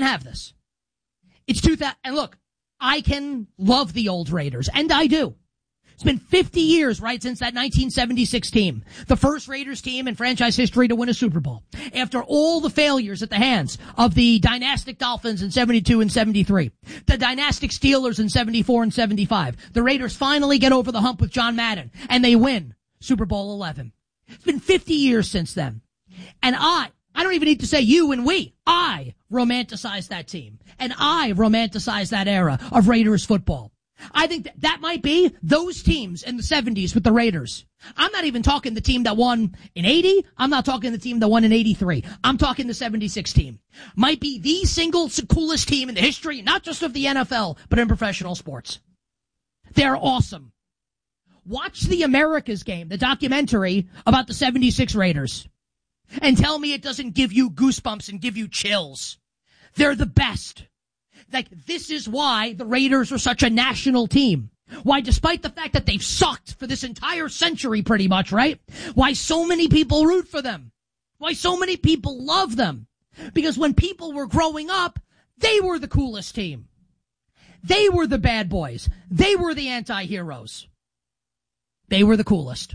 can't have this. It's 2000, and look, I can love the old Raiders, and I do. It's been 50 years, right, since that 1976 team. The first Raiders team in franchise history to win a Super Bowl. After all the failures at the hands of the dynastic Dolphins in 72 and 73. The dynastic Steelers in 74 and 75. The Raiders finally get over the hump with John Madden, and they win Super Bowl 11. It's been 50 years since then. And I don't even need to say you and we. I romanticize that team. And I romanticize that era of Raiders football. I think that might be those teams in the 70s with the Raiders. I'm not even talking the team that won in 80. I'm not talking the team that won in 83. I'm talking the 76 team. Might be the single coolest team in the history, not just of the NFL, but in professional sports. They're awesome. Watch the America's Game, the documentary about the 76 Raiders, and tell me it doesn't give you goosebumps and give you chills. They're the best. Like, this is why the Raiders are such a national team. Why, despite the fact that they've sucked for this entire century pretty much, right? Why so many people root for them. Why so many people love them. Because when people were growing up, they were the coolest team. They were the bad boys. They were the anti-heroes. They were the coolest.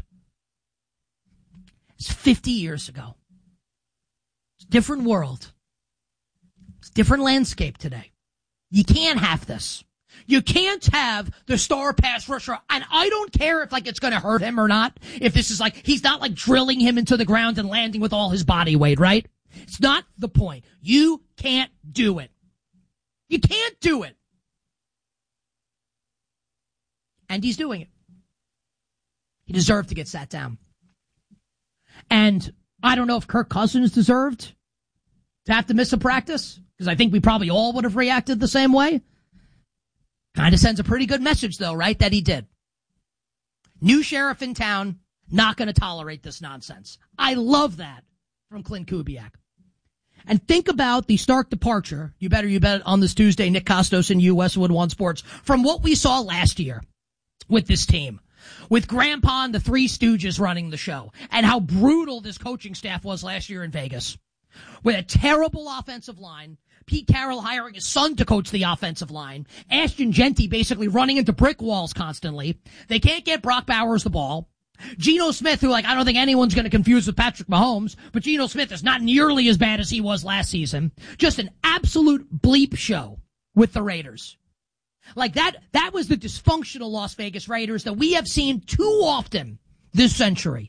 It's 50 years ago. It's a different world. It's a different landscape today. You can't have this. You can't have the star pass rusher. And I don't care if, like, it's going to hurt him or not. If this is like, he's not like drilling him into the ground and landing with all his body weight, right? It's not the point. You can't do it. You can't do it. And he's doing it. He deserved to get sat down. And I don't know if Kirk Cousins deserved to have to miss a practice, because I think we probably all would have reacted the same way. Kind of sends a pretty good message, though, right, that he did. New sheriff in town, not going to tolerate this nonsense. I love that from Clint Kubiak. And think about the stark departure, you bet on this Tuesday, Nick Costos and you, Westwood One Sports, from what we saw last year with this team. With Grandpa and the Three Stooges running the show, and how brutal this coaching staff was last year in Vegas. With a terrible offensive line, Pete Carroll hiring his son to coach the offensive line, Ashton Genty basically running into brick walls constantly. They can't get Brock Bowers the ball. Geno Smith, who, like, I don't think anyone's going to confuse with Patrick Mahomes, but Geno Smith is not nearly as bad as he was last season. Just an absolute bleep show with the Raiders. Like, that was the dysfunctional Las Vegas Raiders that we have seen too often this century.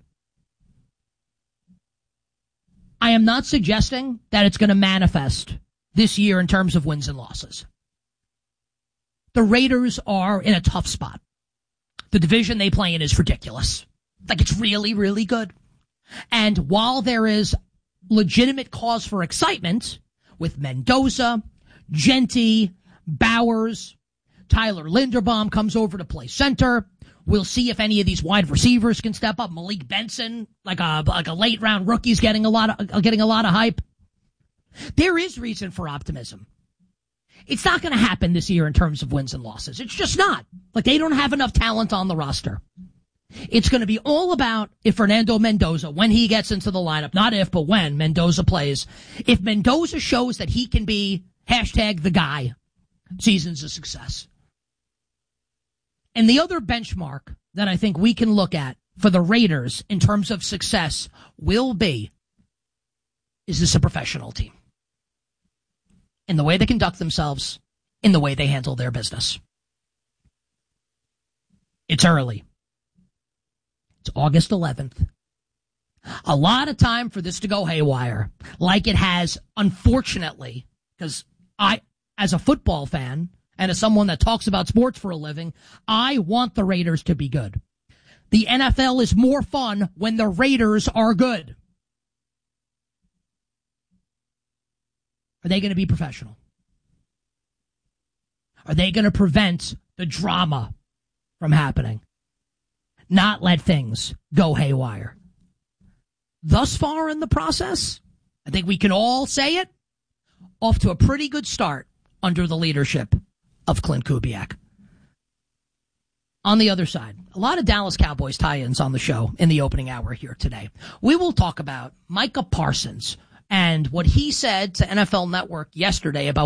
I am not suggesting that it's going to manifest this year in terms of wins and losses. The Raiders are in a tough spot. The division they play in is ridiculous. Like, it's really, really good. And while there is legitimate cause for excitement with Mendoza, Genty, Bowers, Tyler Linderbaum comes over to play center. We'll see if any of these wide receivers can step up. Malik Benson, like a late round rookie's getting a lot of hype. There is reason for optimism. It's not going to happen this year in terms of wins and losses. It's just not. Like, they don't have enough talent on the roster. It's going to be all about if Fernando Mendoza, when he gets into the lineup, not if, but when Mendoza plays. If Mendoza shows that he can be #the guy, season's a success. And the other benchmark that I think we can look at for the Raiders in terms of success will be, is this a professional team? In the way they conduct themselves, in the way they handle their business. It's early. It's August 11th. A lot of time for this to go haywire, like it has, unfortunately, because I, as a football fan, and as someone that talks about sports for a living, I want the Raiders to be good. The NFL is more fun when the Raiders are good. Are they going to be professional? Are they going to prevent the drama from happening? Not let things go haywire? Thus far in the process, I think we can all say it, off to a pretty good start under the leadership of Clint Kubiak. On the other side, a lot of Dallas Cowboys tie-ins on the show in the opening hour here today. We will talk about Micah Parsons and what he said to NFL Network yesterday about